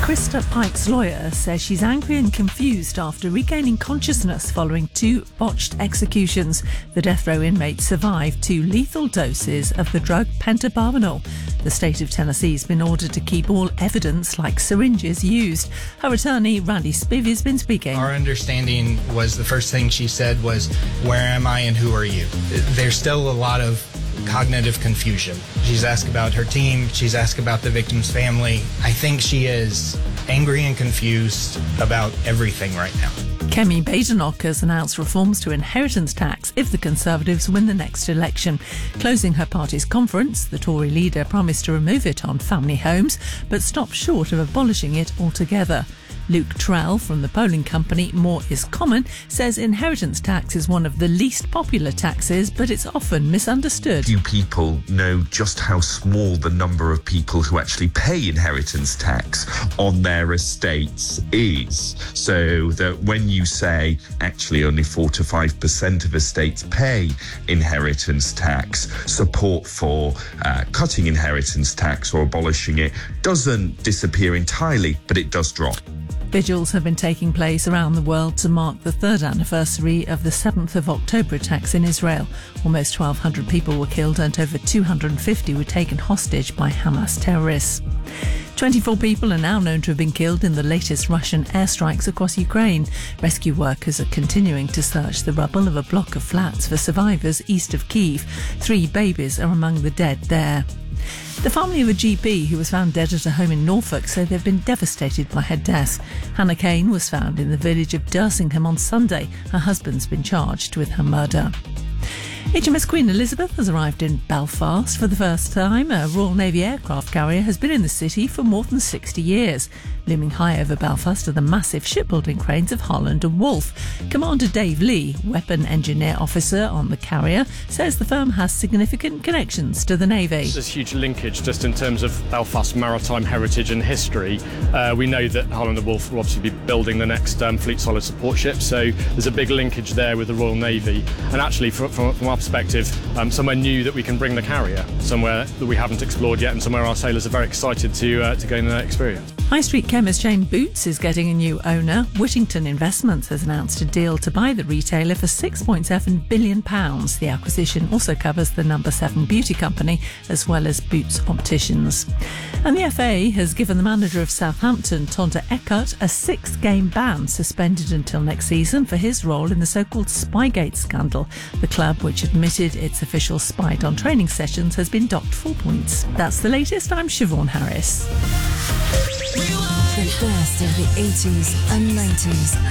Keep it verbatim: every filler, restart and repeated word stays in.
Krista Pike's lawyer says she's angry and confused after regaining consciousness following two botched executions. The death row inmate survived two lethal doses of the drug pentobarbital. The state of Tennessee has been ordered to keep all evidence, like syringes, used. Her attorney, Randy Spivey, has been speaking. Our understanding was the first thing she said was, "Where am I and who are you?" There's still a lot of cognitive confusion. She's asked about her team. She's asked about the victim's family. I think she is angry and confused about everything right now. Kemi Badenoch has announced reforms to inheritance tax if the Conservatives win the next election. Closing her party's conference, the Tory leader promised to remove it on family homes, but stopped short of abolishing it altogether. Luke Trell from the polling company More Is Common says inheritance tax is one of the least popular taxes, but it's often misunderstood. Few people know just how small the number of people who actually pay inheritance tax on their estates is. So that when you say actually only four to five percent of estates pay inheritance tax, support for uh, cutting inheritance tax or abolishing it doesn't disappear entirely, but it does drop. Vigils have been taking place around the world to mark the third anniversary of the seventh of October attacks in Israel. Almost twelve hundred people were killed and over two hundred fifty were taken hostage by Hamas terrorists. twenty-four people are now known to have been killed in the latest Russian airstrikes across Ukraine. Rescue workers are continuing to search the rubble of a block of flats for survivors east of Kyiv. Three babies are among the dead there. The family of a G P who was found dead at a home in Norfolk say they've been devastated by her death. Hannah Kane was found in the village of Dursingham on Sunday. Her husband's been charged with her murder. H M S Queen Elizabeth has arrived in Belfast for the first time. A Royal Navy aircraft carrier has been in the city for more than sixty years. Looming high over Belfast are the massive shipbuilding cranes of Holland and Wolff. Commander Dave Lee, weapon engineer officer on the carrier, says the firm has significant connections to the Navy. There's huge linkage just in terms of Belfast's maritime heritage and history. Uh, we know that Holland and Wolff will obviously be building the next um, Fleet Solid support ship, so there's a big linkage there with the Royal Navy. And actually, from, from, from our perspective, um, somewhere new that we can bring the carrier, somewhere that we haven't explored yet, and somewhere our sailors are very excited to uh, to gain that experience. High Street chemist chain Boots is getting a new owner. Whittington Investments has announced a deal to buy the retailer for six point seven billion pounds. The acquisition also covers the number seven beauty company as well as Boots Opticians. And the F A has given the manager of Southampton, Tonda Eckert, a six-game ban, suspended until next season for his role in the so-called Spygate scandal. The club, which admitted its officials spied on training sessions, has been docked four points. That's the latest. I'm Siobhan Harris. The best of the eighties and nineties.